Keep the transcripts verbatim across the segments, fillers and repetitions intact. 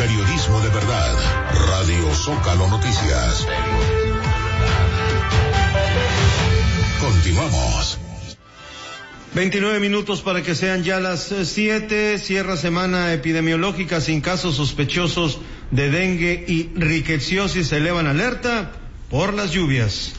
Periodismo de verdad. Radio Zócalo Noticias. Continuamos. veintinueve minutos para que sean ya las siete. Cierra semana epidemiológica sin casos sospechosos de dengue y riqueciosis. Se elevan alerta por las lluvias.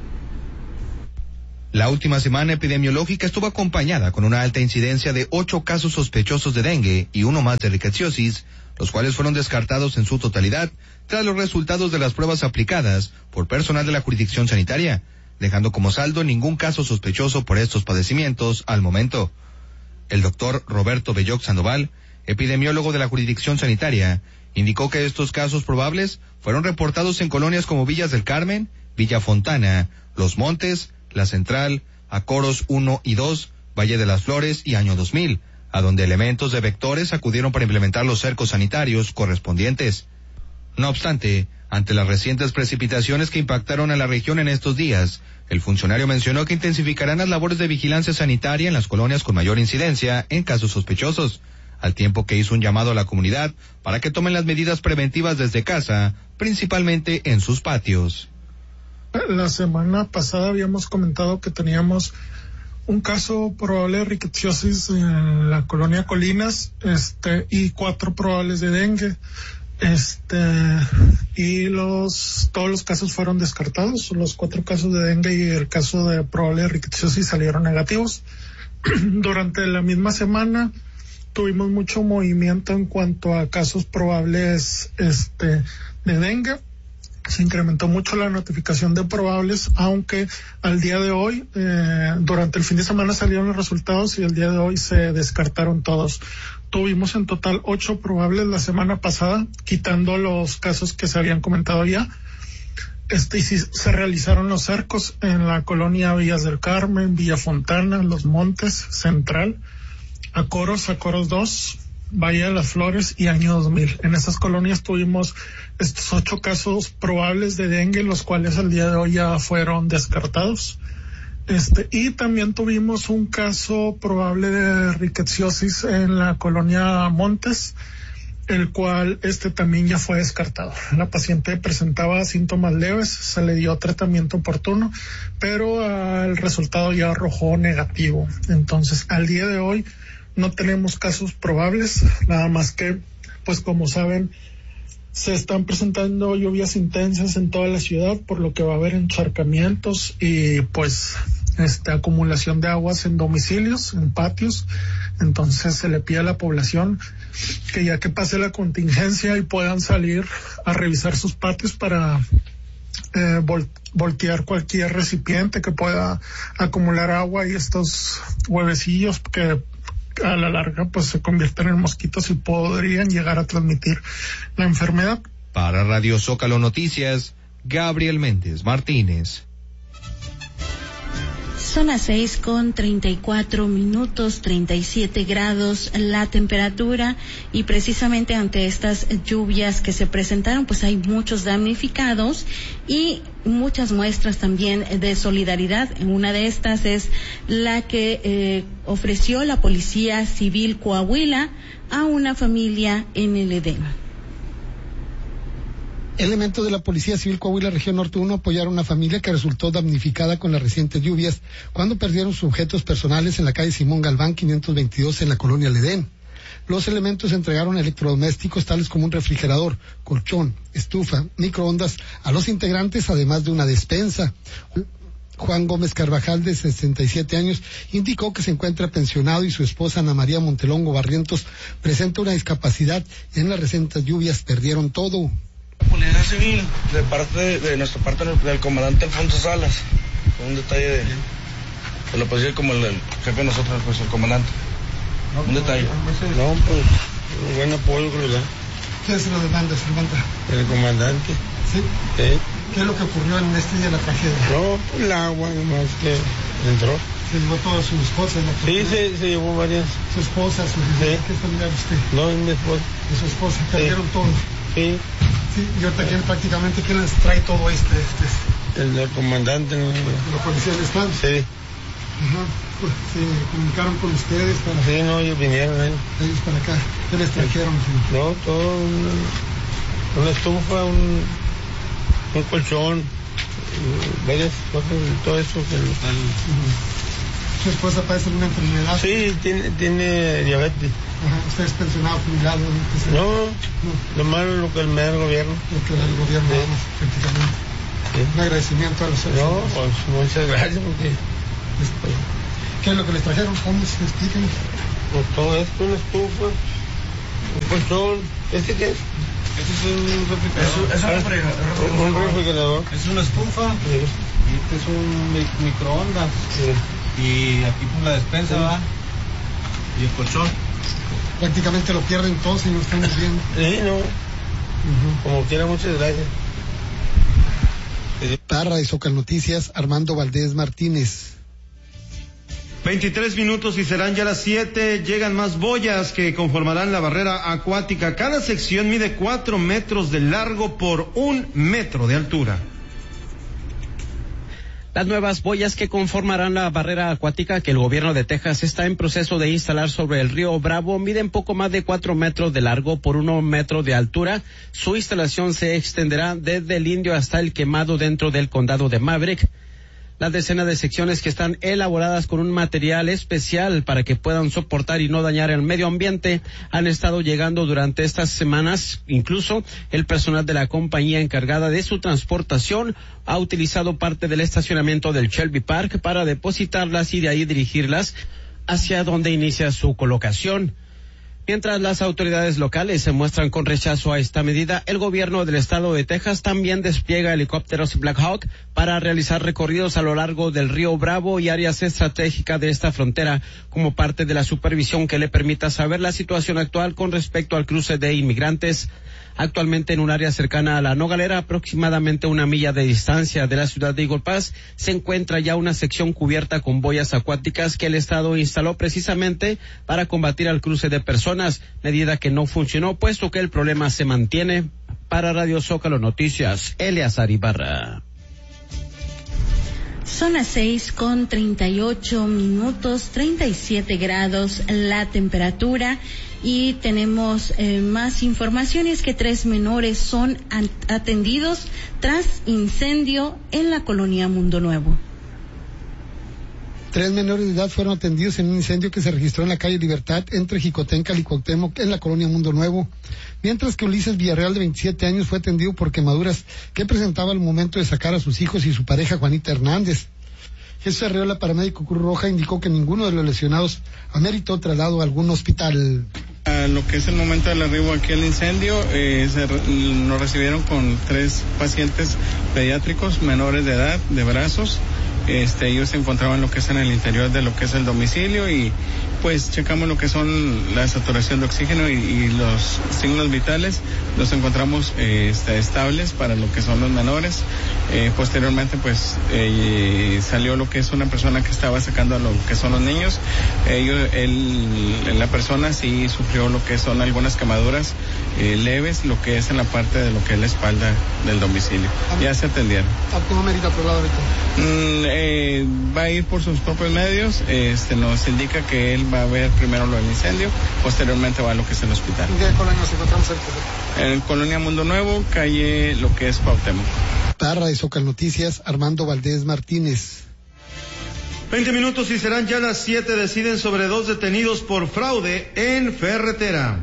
La última semana epidemiológica estuvo acompañada con una alta incidencia de ocho casos sospechosos de dengue y uno más de riqueciosis, los cuales fueron descartados en su totalidad tras los resultados de las pruebas aplicadas por personal de la jurisdicción sanitaria, dejando como saldo ningún caso sospechoso por estos padecimientos al momento. El doctor Roberto Belloc Sandoval, epidemiólogo de la jurisdicción sanitaria, indicó que estos casos probables fueron reportados en colonias como Villas del Carmen, Villa Fontana, Los Montes, La Central, Acoros uno y dos, Valle de las Flores y Año dos mil, a donde elementos de vectores acudieron para implementar los cercos sanitarios correspondientes. No obstante, ante las recientes precipitaciones que impactaron a la región en estos días, el funcionario mencionó que intensificarán las labores de vigilancia sanitaria en las colonias con mayor incidencia en casos sospechosos, al tiempo que hizo un llamado a la comunidad para que tomen las medidas preventivas desde casa, principalmente en sus patios. La semana pasada habíamos comentado que teníamos un caso probable de riqueciosis en la colonia Colinas, este, y cuatro probables de dengue. Este, y los, todos los casos fueron descartados. Los cuatro casos de dengue y el caso de probable riqueciosis salieron negativos. Durante la misma semana tuvimos mucho movimiento en cuanto a casos probables, este, de dengue. Se incrementó mucho la notificación de probables, aunque al día de hoy, eh, durante el fin de semana salieron los resultados y el día de hoy se descartaron todos. Tuvimos en total ocho probables la semana pasada, quitando los casos que se habían comentado ya. Este, y sí, se realizaron los cercos en la colonia Villas del Carmen, Villa Fontana, Los Montes, Central, Acoros, Acoros dos, Valle de las Flores y Año dos mil. En esas colonias tuvimos estos ocho casos probables de dengue, los cuales al día de hoy ya fueron descartados. Este, y también tuvimos un caso probable de riqueciosis en la colonia Montes, el cual este también ya fue descartado. La paciente presentaba síntomas leves, se le dio tratamiento oportuno, pero uh, el resultado ya arrojó negativo. Entonces, al día de hoy no tenemos casos probables, nada más que, pues como saben, se están presentando lluvias intensas en toda la ciudad, por lo que va a haber encharcamientos y pues este acumulación de aguas en domicilios, en patios. Entonces se le pide a la población que ya que pase la contingencia y puedan salir a revisar sus patios para eh, vol- voltear cualquier recipiente que pueda acumular agua y estos huevecillos que a la larga pues se convierten en mosquitos y podrían llegar a transmitir la enfermedad. Para Radio Zócalo Noticias, Gabriel Méndez Martínez. Son las seis con treinta y cuatro minutos, treinta y siete grados la temperatura, y precisamente ante estas lluvias que se presentaron, pues hay muchos damnificados y muchas muestras también de solidaridad. Una de estas es la que eh, ofreció la Policía Civil Coahuila a una familia en el Edén. Elementos de la Policía Civil Coahuila Región Norte uno apoyaron a una familia que resultó damnificada con las recientes lluvias cuando perdieron sus objetos personales en la calle Simón Galván quinientos veintidós en la colonia El Edén. Los elementos entregaron electrodomésticos tales como un refrigerador, colchón, estufa, microondas a los integrantes, además de una despensa. Juan Gómez Carvajal, de sesenta y siete años, indicó que se encuentra pensionado y su esposa Ana María Montelongo Barrientos presenta una discapacidad y en las recientes lluvias perdieron todo. Policía Civil, de parte de, de nuestra parte del comandante Alfonso Salas, con un detalle de, de la policía como el, el jefe de nosotros, pues el comandante. No, un detalle. No, pues, buen apoyo, ¿verdad? ¿Qué se lo demanda, Fernanda? El comandante. ¿Sí? Sí. ¿Qué es lo que ocurrió en este día de la tragedia? No, pues el agua nomás que entró. ¿Se llevó todas sus cosas? Sí, se, se llevó varias. ¿Su esposa, su sí. ¿Qué familiar usted? No, es mi esposa. ¿Y su esposa? ¿Perdieron sí. todo? Sí. Sí, y ahorita quién prácticamente quién les trae todo este, este? El, el comandante, ¿no? ¿La policía del estado? Sí. Ajá. Pues, se comunicaron con ustedes para... Sí, no, ellos vinieron, ¿eh? Ellos para acá. ¿Qué les trajeron? Sí? No, todo... una estufa, un, un colchón, varias cosas, todo eso que lo están... ¿Su esposa padece alguna enfermedad? Sí, tiene, tiene diabetes. Ajá. ¿Usted es pensionado, jubilado? No, no, lo malo lo que me da el gobierno. Lo que da el gobierno, sí. Vamos, prácticamente. Sí. Un agradecimiento a los No, pues muchas gracias porque... Este, ¿qué es lo que les trajeron? ¿Cómo se explican? Pues todo esto, una estufa, un colchón, ¿este qué es? Este es un refrigerador. Es, es un refrigerador. Un refrigerador. Es una estufa. Sí. Y este es un microondas. Sí. Y aquí por la despensa, sí. Va. Y el colchón. Prácticamente lo pierden todos y no estamos viendo. Sí, no. Uh-huh. Como quiera, muchas gracias. Para Radio Zócalo Noticias, Armando Valdés Martínez. veintitrés minutos y serán ya las siete. Llegan más boyas que conformarán la barrera acuática. Cada sección mide cuatro metros de largo por un metro de altura. Las nuevas boyas que conformarán la barrera acuática que el gobierno de Texas está en proceso de instalar sobre el río Bravo miden poco más de cuatro metros de largo por uno metro de altura. Su instalación se extenderá desde el Indio hasta el Quemado dentro del condado de Maverick. Las decenas de secciones que están elaboradas con un material especial para que puedan soportar y no dañar el medio ambiente han estado llegando durante estas semanas. Incluso el personal de la compañía encargada de su transportación ha utilizado parte del estacionamiento del Shelby Park para depositarlas y de ahí dirigirlas hacia donde inicia su colocación. Mientras las autoridades locales se muestran con rechazo a esta medida, el gobierno del estado de Texas también despliega helicópteros Black Hawk para realizar recorridos a lo largo del río Bravo y áreas estratégicas de esta frontera como parte de la supervisión que le permita saber la situación actual con respecto al cruce de inmigrantes. Actualmente en un área cercana a la Nogalera, aproximadamente una milla de distancia de la ciudad de Eagle Pass, se encuentra ya una sección cubierta con boyas acuáticas que el Estado instaló precisamente para combatir al cruce de personas, medida que no funcionó puesto que el problema se mantiene. Para Radio Zócalo Noticias, Eleazar Ibarra. Son las seis con treinta y ocho minutos, treinta y siete grados la temperatura. Y tenemos eh, más informaciones que tres menores son atendidos tras incendio en la colonia Mundo Nuevo. Tres menores de edad fueron atendidos en un incendio que se registró en la calle Libertad entre Jicotencal y Cuauhtémoc en la colonia Mundo Nuevo, mientras que Ulises Villarreal de veintisiete años fue atendido por quemaduras que presentaba al momento de sacar a sus hijos y su pareja Juanita Hernández. Jesús Arreola, paramédico Cruz Roja, indicó que ninguno de los lesionados ameritó traslado a algún hospital. A lo que es el momento del arribo aquí al incendio, eh, se, nos recibieron con tres pacientes pediátricos menores de edad, de brazos. Este, ellos se encontraban lo que es en el interior de lo que es el domicilio y pues checamos lo que son la saturación de oxígeno y, y los signos vitales, los encontramos eh, este, estables para lo que son los menores. Eh, posteriormente pues eh, salió lo que es una persona que estaba sacando a lo que son los niños. Ellos, él, la persona sí sufrió lo que son algunas quemaduras eh, leves, lo que es en la parte de lo que es la espalda del domicilio. Ya se atendieron. ¿A cómo merita traslado ahorita? Mm, eh, va a ir por sus propios medios, este, nos indica que él va a ver primero lo del incendio, posteriormente va a lo que es el hospital. ¿En qué colonia nos encontramos cerca? En Colonia Mundo Nuevo, calle lo que es Cuauhtémoc. Para Radio Zócalo Noticias, Armando Valdés Martínez. Veinte minutos y serán ya las siete. Deciden sobre dos detenidos por fraude en ferretera.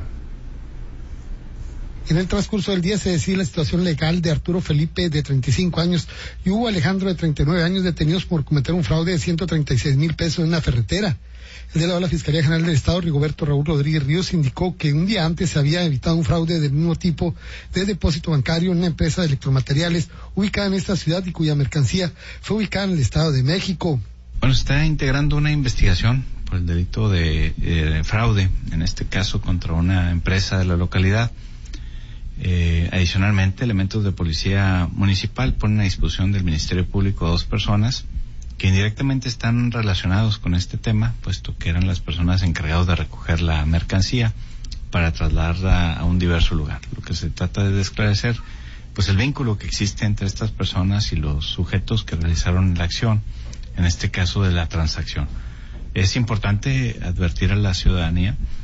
En el transcurso del día se decide la situación legal de Arturo Felipe, de treinta y cinco años, y Hugo Alejandro, de treinta y nueve años, detenidos por cometer un fraude de ciento treinta y seis mil pesos en una ferretera. El delegado de la Fiscalía General del Estado, Rigoberto Raúl Rodríguez Ríos, indicó que un día antes se había evitado un fraude del mismo tipo de depósito bancario en una empresa de electromateriales ubicada en esta ciudad y cuya mercancía fue ubicada en el Estado de México. Bueno, está integrando una investigación por el delito de eh, fraude, en este caso contra una empresa de la localidad. Eh, adicionalmente, elementos de policía municipal ponen a disposición del Ministerio Público a dos personas que indirectamente están relacionados con este tema, puesto que eran las personas encargadas de recoger la mercancía para trasladarla a un diverso lugar. Lo que se trata de esclarecer, pues el vínculo que existe entre estas personas y los sujetos que realizaron la acción, en este caso de la transacción. Es importante advertir a la ciudadanía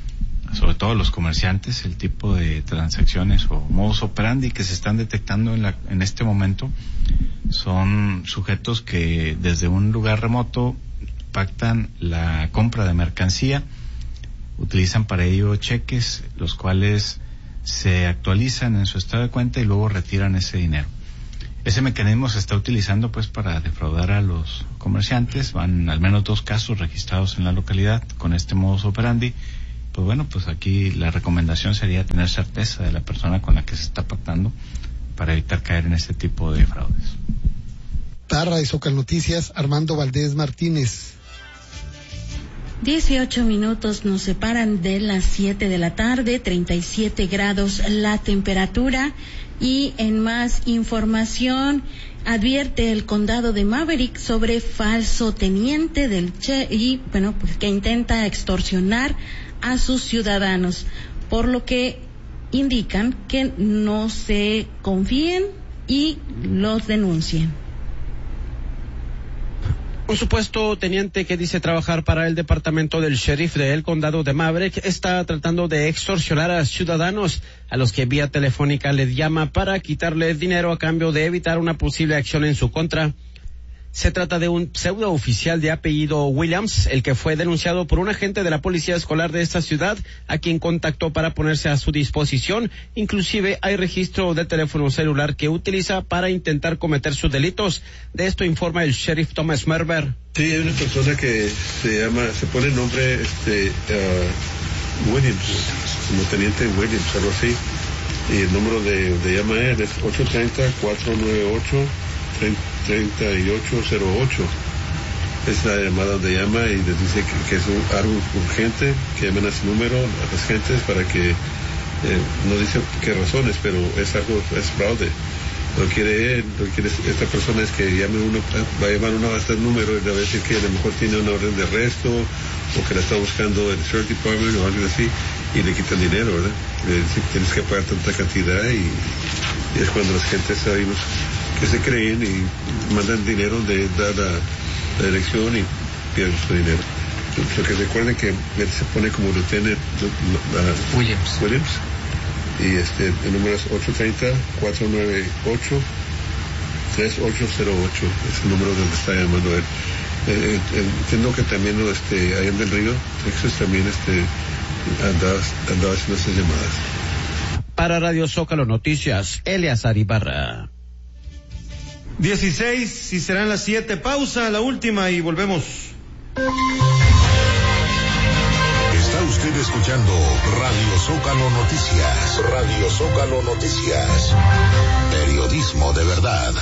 sobre todo los comerciantes, el tipo de transacciones o modus operandi que se están detectando en, la, en este momento son sujetos que desde un lugar remoto pactan la compra de mercancía, utilizan para ello cheques, los cuales se actualizan en su estado de cuenta y luego retiran ese dinero. Ese mecanismo se está utilizando pues para defraudar a los comerciantes. Van al menos dos casos registrados en la localidad con este modus operandi. Pues bueno, pues aquí la recomendación sería tener certeza de la persona con la que se está pactando para evitar caer en este tipo de fraudes. Para Radio Zócalo Noticias, Armando Valdés Martínez. dieciocho minutos nos separan de las siete de la tarde, treinta y siete grados la temperatura. Y en más información, advierte el condado de Maverick sobre falso teniente del Che y bueno, pues que intenta extorsionar a sus ciudadanos, por lo que indican que no se confíen y los denuncien. Un supuesto teniente que dice trabajar para el departamento del sheriff del condado de Maverick está tratando de extorsionar a ciudadanos a los que vía telefónica les llama para quitarles dinero a cambio de evitar una posible acción en su contra. Se trata de un pseudo oficial de apellido Williams, el que fue denunciado por un agente de la policía escolar de esta ciudad, a quien contactó para ponerse a su disposición. Inclusive hay registro de teléfono celular que utiliza para intentar cometer sus delitos. De esto informa el sheriff Thomas Merber. Sí, hay una persona que se llama, se pone el nombre este, uh, Williams, como teniente Williams, algo así. Y el número de, de llama él es ocho tres cero, cuatro nueve ocho, treinta y ocho cero ocho. Es la llamada donde llama y les dice que, que es un, algo urgente, que llamen a ese número a las gentes para que, eh, no dice qué razones, pero es algo, es fraude. Lo quiere él, lo que quiere esta persona es que llame uno, va a llamar uno a este número y le va a decir que a lo mejor tiene una orden de arresto o que la está buscando el Sheriff Department o algo así y le quitan dinero, ¿verdad? Le dice que tienes que pagar tanta cantidad y, y es cuando las gentes hay unos que se creen y mandan dinero de dar la, la dirección y pierden su dinero. Lo que recuerden que él se pone como lieutenant uh, Williams. Williams. Y este, el número es ocho tres cero, cuatro nueve ocho, tres ocho cero ocho. Es el número donde está llamando él. Eh, eh, entiendo que también este, allá en Del Río, Texas, también este, andaba, andaba haciendo esas llamadas. Para Radio Zócalo Noticias, Eleazar Ibarra. dieciséis, y serán las siete. Pausa, la última, y volvemos. Está usted escuchando Radio Zócalo Noticias. Radio Zócalo Noticias. Periodismo de verdad.